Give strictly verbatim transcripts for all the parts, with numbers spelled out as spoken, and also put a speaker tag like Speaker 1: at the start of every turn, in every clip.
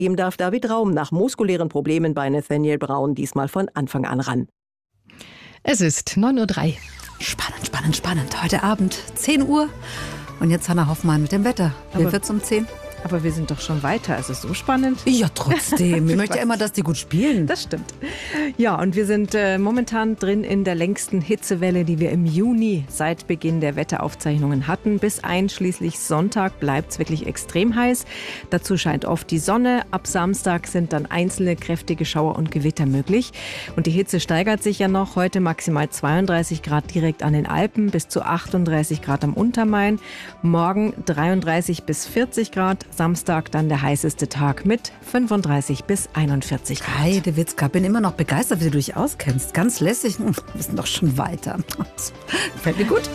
Speaker 1: Ihm darf David Raum nach muskulären Problemen bei Nathaniel Brown diesmal von Anfang an ran.
Speaker 2: Es ist neun Uhr drei.
Speaker 3: Spannend, spannend, spannend. Heute Abend zehn Uhr. Und jetzt Hannah Hoffmann mit dem Wetter. Wie wird's um zehn?
Speaker 2: Aber wir sind doch schon weiter. Es ist so spannend.
Speaker 3: Ja, trotzdem. Ich möchte ja immer, dass die gut spielen.
Speaker 2: Das stimmt. Ja, und wir sind äh, momentan drin in der längsten Hitzewelle, die wir im Juni seit Beginn der Wetteraufzeichnungen hatten. Bis einschließlich Sonntag bleibt es wirklich extrem heiß. Dazu scheint oft die Sonne. Ab Samstag sind dann einzelne kräftige Schauer und Gewitter möglich. Und die Hitze steigert sich ja noch. Heute maximal zweiunddreißig Grad direkt an den Alpen, bis zu achtunddreißig Grad am Untermain. Morgen dreiunddreißig bis vierzig Grad. Samstag dann der heißeste Tag mit fünfunddreißig bis einundvierzig Grad.
Speaker 3: Heidewitzka, bin immer noch begeistert, wie du dich auskennst. Ganz lässig. Wir sind doch schon weiter. Fällt mir gut.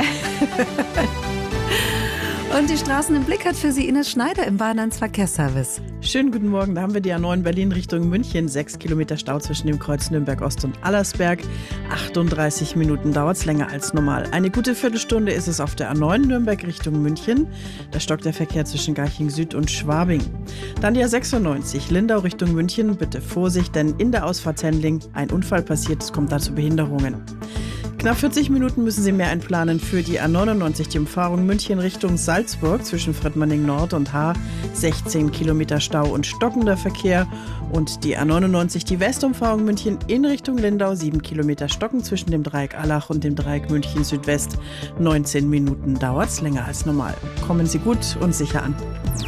Speaker 3: Und die Straßen im Blick hat für Sie Ines Schneider im Bayern eins Verkehrsservice.
Speaker 4: Schönen guten Morgen, da haben wir die A neun Berlin Richtung München. Sechs Kilometer Stau zwischen dem Kreuz Nürnberg Ost und Allersberg. achtunddreißig Minuten dauert es länger als normal. Eine gute Viertelstunde ist es auf der A neun Nürnberg Richtung München. Da stockt der Verkehr zwischen Garching Süd und Schwabing. Dann die A sechsundneunzig Lindau Richtung München. Bitte Vorsicht, denn in der Ausfahrt Sendling ein Unfall passiert. Es kommt da zu Behinderungen. Knapp vierzig Minuten müssen Sie mehr einplanen für die A neunundneunzig, die Umfahrung München Richtung Salzburg zwischen Friedmanning Nord und Haar. sechzehn Kilometer Stau und stockender Verkehr. Und die A neunundneunzig, die Westumfahrung München in Richtung Lindau. sieben Kilometer Stocken zwischen dem Dreieck Allach und dem Dreieck München Südwest. neunzehn Minuten dauert es länger als normal. Kommen Sie gut und sicher an.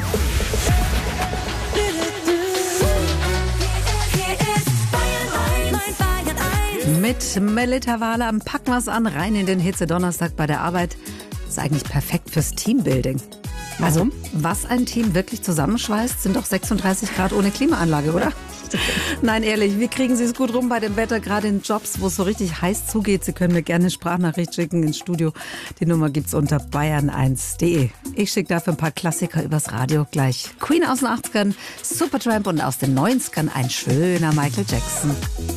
Speaker 3: Mit Melita Wahler packen wir es an, rein in den Hitze-Donnerstag bei der Arbeit. Das ist eigentlich perfekt fürs Teambuilding. Also,
Speaker 2: Warum?
Speaker 3: was ein Team wirklich zusammenschweißt, sind doch sechsunddreißig Grad ohne Klimaanlage, oder? Nein, ehrlich, wie kriegen Sie es gut rum bei dem Wetter, gerade in Jobs, wo es so richtig heiß zugeht? Sie können mir gerne eine Sprachnachricht schicken ins Studio. Die Nummer gibt's unter bayern eins punkt de. Ich schicke dafür ein paar Klassiker übers Radio gleich. Queen aus den achtzigern, Supertramp und aus den neunzigern ein schöner Michael Jackson.